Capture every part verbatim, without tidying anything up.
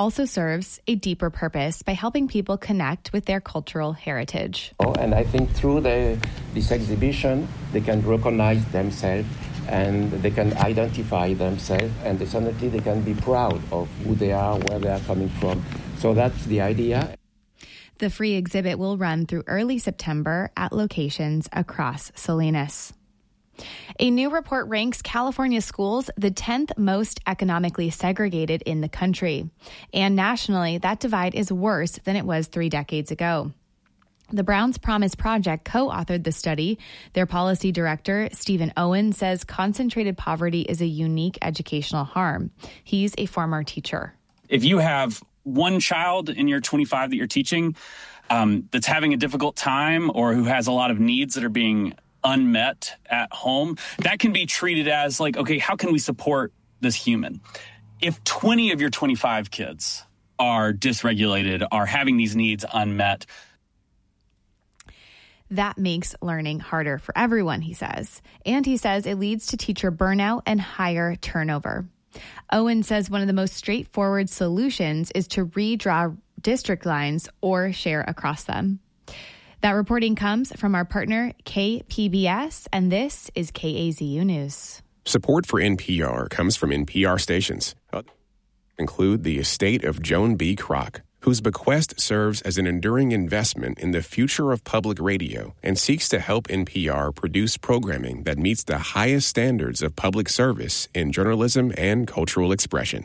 also serves a deeper purpose by helping people connect with their cultural heritage. Oh, and I think through the, this exhibition, they can recognize themselves and they can identify themselves, and definitely they can be proud of who they are, where they are coming from. So that's the idea. The free exhibit will run through early September at locations across Salinas. A new report ranks California schools the tenth most economically segregated in the country. And nationally, that divide is worse than it was three decades ago. The Brown's Promise Project co-authored the study. Their policy director, Stephen Owen, says concentrated poverty is a unique educational harm. He's a former teacher. If you have one child in your twenty-five that you're teaching um, that's having a difficult time or who has a lot of needs that are being unmet at home, that can be treated as like, okay, how can we support this human? If twenty of your twenty-five kids are dysregulated, are having these needs unmet, that makes learning harder for everyone, he says. And he says it leads to teacher burnout and higher turnover. Owen says one of the most straightforward solutions is to redraw district lines or share across them. That reporting comes from our partner, K P B S, and this is K A Z U News. Support for N P R comes from N P R stations. Include the estate of Joan B. Kroc, whose bequest serves as an enduring investment in the future of public radio and seeks to help N P R produce programming that meets the highest standards of public service in journalism and cultural expression.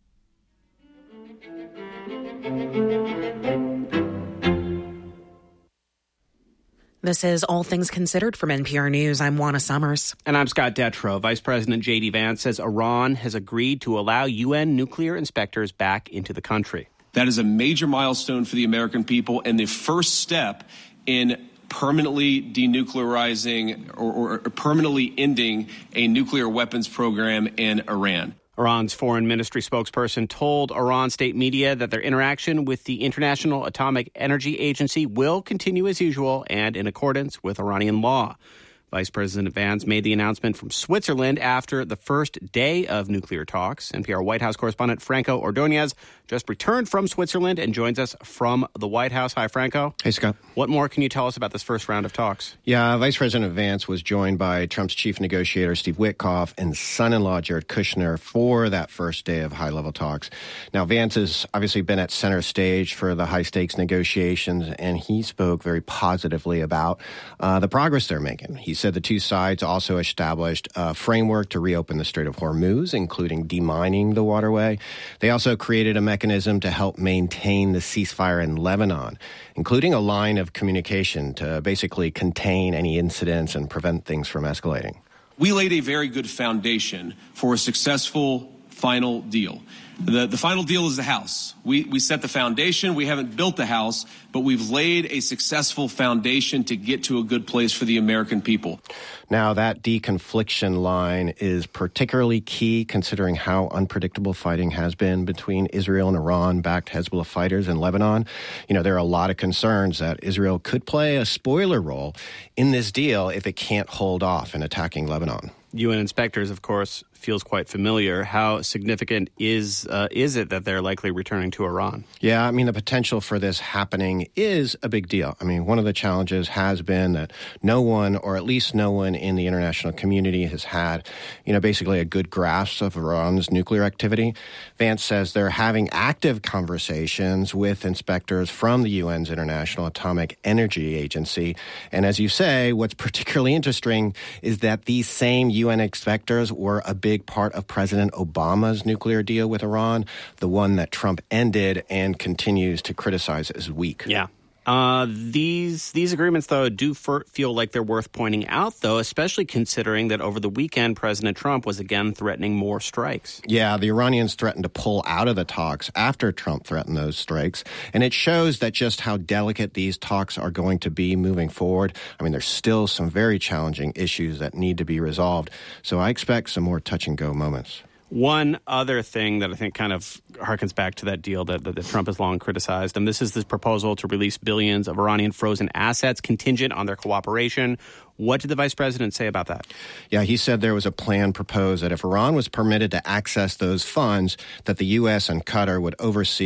This is All Things Considered from N P R News. I'm Juana Summers. And I'm Scott Detrow. Vice President J D. Vance says Iran has agreed to allow U N nuclear inspectors back into the country. That is a major milestone for the American people and the first step in permanently denuclearizing or, or permanently ending a nuclear weapons program in Iran. Iran's foreign ministry spokesperson told Iran state media that their interaction with the International Atomic Energy Agency will continue as usual and in accordance with Iranian law. Vice President Vance made the announcement from Switzerland after the first day of nuclear talks. N P R White House correspondent Franco Ordonez just returned from Switzerland and joins us from the White House. Hi, Franco. Hey, Scott. What more can you tell us about this first round of talks? Yeah, Vice President Vance was joined by Trump's chief negotiator, Steve Witkoff, and son-in-law, Jared Kushner, for that first day of high-level talks. Now, Vance has obviously been at center stage for the high-stakes negotiations, and he spoke very positively about uh, the progress they're making. He said the two sides also established a framework to reopen the Strait of Hormuz, including demining the waterway. They also created a mechanism to help maintain the ceasefire in Lebanon, including a line of communication to basically contain any incidents and prevent things from escalating. We laid a very good foundation for a successful final deal. The, the final deal is the house. We, we set the foundation. We haven't built the house, but we've laid a successful foundation to get to a good place for the American people. Now, that deconfliction line is particularly key considering how unpredictable fighting has been between Israel and Iran-backed Hezbollah fighters in Lebanon. You know, there are a lot of concerns that Israel could play a spoiler role in this deal if it can't hold off in attacking Lebanon. U N inspectors, of course, feels quite familiar. How significant is uh, is it that they're likely returning to Iran? Yeah, I mean, the potential for this happening is a big deal. I mean, one of the challenges has been that no one, or at least no one in the international community has had, you know, basically a good grasp of Iran's nuclear activity. Vance says they're having active conversations with inspectors from the U N's International Atomic Energy Agency. And as you say, what's particularly interesting is that these same U N inspectors were a big part of President Obama's nuclear deal with Iran, the one that Trump ended and continues to criticize as weak. Yeah. Uh, these these agreements, though, do fer- feel like they're worth pointing out, though, especially considering that over the weekend, President Trump was again threatening more strikes. Yeah, the Iranians threatened to pull out of the talks after Trump threatened those strikes. And it shows that just how delicate these talks are going to be moving forward. I mean, there's still some very challenging issues that need to be resolved. So I expect some more touch-and-go moments. One other thing that I think kind of harkens back to that deal that, that, that Trump has long criticized, and this is this proposal to release billions of Iranian frozen assets contingent on their cooperation. What did the vice president say about that? Yeah, he said there was a plan proposed that if Iran was permitted to access those funds, that the U S and Qatar would oversee